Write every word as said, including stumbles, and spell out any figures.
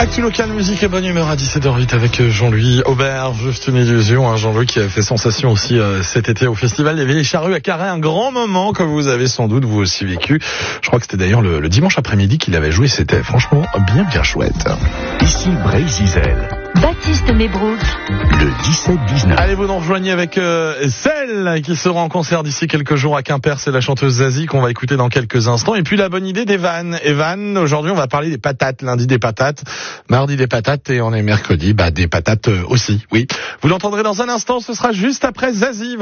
Actu local, musique et bonne humeur à dix-sept heures huit avec Jean-Louis Aubert. Juste une illusion, hein, Jean-Louis qui a fait sensation aussi euh, cet été au Festival des Vieilles Charrues à Carhaix. Un grand moment que vous avez sans doute vous aussi vécu. Je crois que c'était d'ailleurs le, le dimanche après-midi qu'il avait joué. C'était franchement bien bien chouette. Ici Brésil. Baptiste Mébrouk. Le dix-sept dix-neuf. Allez, vous nous rejoignez avec euh, celle qui sera en concert d'ici quelques jours à Quimper. C'est la chanteuse Zazie qu'on va écouter dans quelques instants. Et puis la bonne idée d'Evan. Evan, aujourd'hui on va parler des patates. Lundi des patates, mardi des patates et on est mercredi, bah des patates aussi, oui. Vous l'entendrez dans un instant, ce sera juste après Zazie.